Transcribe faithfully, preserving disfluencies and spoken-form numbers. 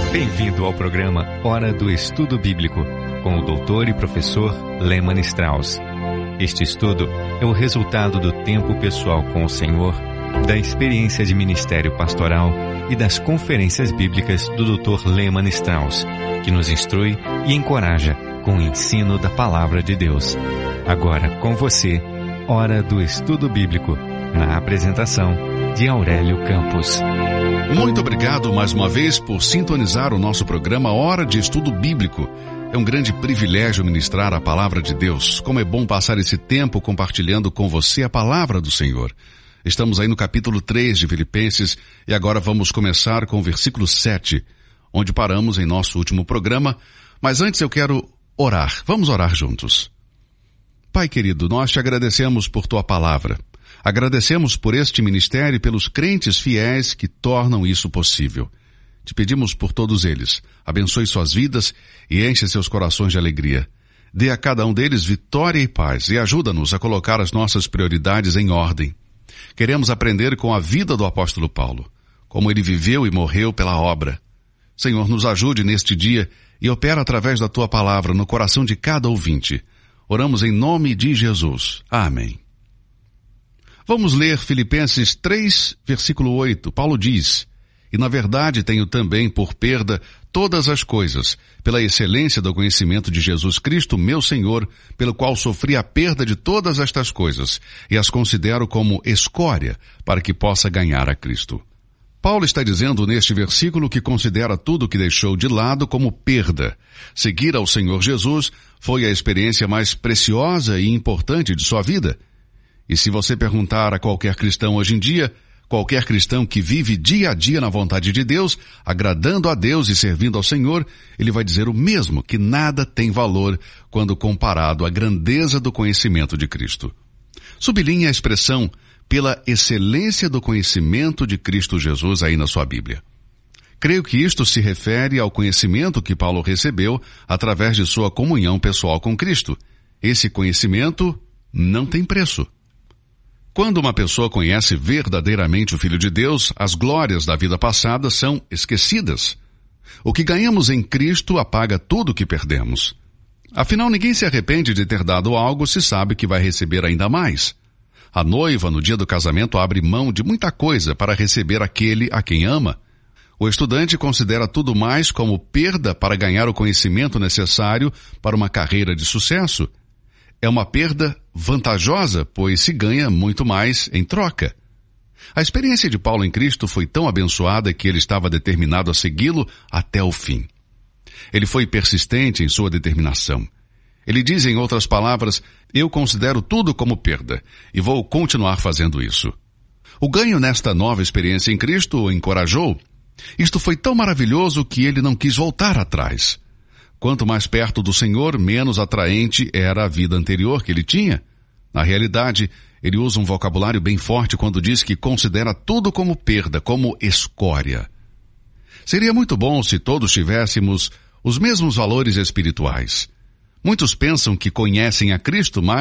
Bem-vindo ao programa Hora do Estudo Bíblico, com o doutor e professor Lehmann Strauss. Este estudo é o resultado do tempo pessoal com o Senhor, da experiência de ministério pastoral e das conferências bíblicas do doutor Lehmann Strauss, que nos instrui e encoraja com o ensino da Palavra de Deus. Agora com você, Hora do Estudo Bíblico, na apresentação de Aurélio Campos. Muito obrigado mais uma vez por sintonizar o nosso programa Hora de Estudo Bíblico. É um grande privilégio ministrar a Palavra de Deus. Como é bom passar esse tempo compartilhando com você a Palavra do Senhor. Estamos aí no capítulo três de Filipenses e agora vamos começar com o versículo sete, onde paramos em nosso último programa. Mas antes eu quero orar. Vamos orar juntos. Pai querido, nós te agradecemos por tua palavra. Agradecemos por este ministério e pelos crentes fiéis que tornam isso possível. Te pedimos por todos eles. Abençoe suas vidas e enche seus corações de alegria. Dê a cada um deles vitória e paz e ajuda-nos a colocar as nossas prioridades em ordem. Queremos aprender com a vida do apóstolo Paulo, como ele viveu e morreu pela obra. Senhor, nos ajude neste dia e opera através da tua palavra no coração de cada ouvinte. Oramos em nome de Jesus. Amém. Vamos ler Filipenses três, versículo oito. Paulo diz: E na verdade tenho também por perda todas as coisas, pela excelência do conhecimento de Jesus Cristo, meu Senhor, pelo qual sofri a perda de todas estas coisas, e as considero como escória, para que possa ganhar a Cristo. Paulo está dizendo neste versículo que considera tudo o que deixou de lado como perda. Seguir ao Senhor Jesus foi a experiência mais preciosa e importante de sua vida. E se você perguntar a qualquer cristão hoje em dia, qualquer cristão que vive dia a dia na vontade de Deus, agradando a Deus e servindo ao Senhor, ele vai dizer o mesmo, que nada tem valor quando comparado à grandeza do conhecimento de Cristo. Sublinhe a expressão pela excelência do conhecimento de Cristo Jesus aí na sua Bíblia. Creio que isto se refere ao conhecimento que Paulo recebeu através de sua comunhão pessoal com Cristo. Esse conhecimento não tem preço. Quando uma pessoa conhece verdadeiramente o Filho de Deus, as glórias da vida passada são esquecidas. O que ganhamos em Cristo apaga tudo o que perdemos. Afinal, ninguém se arrepende de ter dado algo se sabe que vai receber ainda mais. A noiva, no dia do casamento, abre mão de muita coisa para receber aquele a quem ama. O estudante considera tudo mais como perda para ganhar o conhecimento necessário para uma carreira de sucesso. É uma perda vantajosa, pois se ganha muito mais em troca. A experiência de Paulo em Cristo foi tão abençoada que ele estava determinado a segui-lo até o fim. Ele foi persistente em sua determinação. Ele diz, em outras palavras, eu considero tudo como perda e vou continuar fazendo isso. O ganho nesta nova experiência em Cristo o encorajou. Isto foi tão maravilhoso que ele não quis voltar atrás. Quanto mais perto do Senhor, menos atraente era a vida anterior que ele tinha. Na realidade, ele usa um vocabulário bem forte quando diz que considera tudo como perda, como escória. Seria muito bom se todos tivéssemos os mesmos valores espirituais. Muitos pensam que conhecem a Cristo, mas